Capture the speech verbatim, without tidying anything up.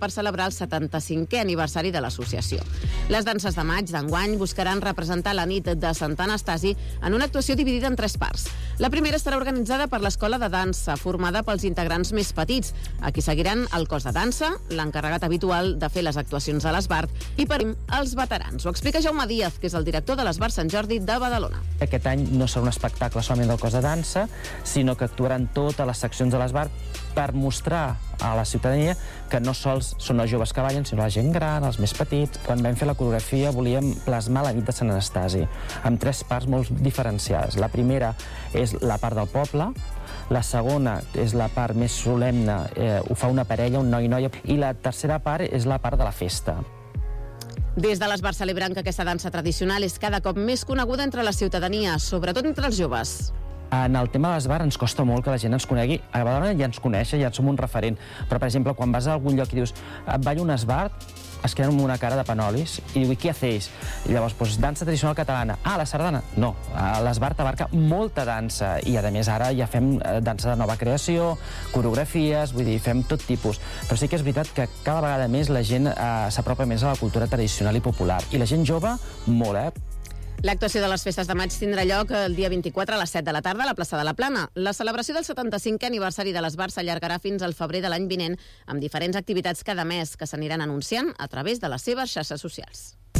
per celebrar el setanta-cinquè aniversari de l'associació. Les danses de maig d'enguany buscaran representar la nit de Sant Anastasi en una actuació dividida en tres parts. La primera estarà organitzada per l'Escola de Dansa, formada pels integrants més petits. Aquí seguiran el cos de dansa, l'encarregat habitual de fer les actuacions a l'Esbart i per els veterans. Ho explica Jaume Díaz, que és el director de l'Esbart Sant Jordi de Badalona. Aquest any no serà un espectacle solament del cos de dansa, sinó que actuaran totes les seccions de l'Esbart per mostrar a la ciutadania que no sols són els joves que ballen, sinó la gent gran, els més petits. Quan vam fer la coreografia volíem plasmar la nit de Sant Anastasi, amb tres parts molt diferenciades. La primera és la part del poble, la segona és la part més solemne, eh, ho fa una parella, un noi i noia, i la tercera part és la part de la festa. Des de l'Esbart celebren que aquesta dansa tradicional és cada cop més coneguda entre la ciutadania, sobretot entre els joves. En el tema de l'Esbart ens costa molt que la gent ens conegui. A Badalona ja ens coneix, ja som un referent. Però, per exemple, quan vas a algun lloc i dius ballo un Esbart, es queden amb una cara de panolis i diu, què hacéis? I llavors, doncs, dansa tradicional catalana. Ah, la sardana? No. L'Esbart abarca molta dansa i, a més, ara ja fem dansa de nova creació, coreografies, vull dir, fem tot tipus. Però sí que és veritat que cada vegada més la gent eh, s'apropa més a la cultura tradicional i popular. I la gent jove, molt, eh? L'actuació de les festes de maig tindrà lloc el dia vint-i-quatre a les set de la tarda a la plaça de la Plana. La celebració del setanta-cinquè aniversari de l'Esbart s'allargarà fins al febrer de l'any vinent, amb diferents activitats cada mes que s'aniran anunciant a través de les seves xarxes socials.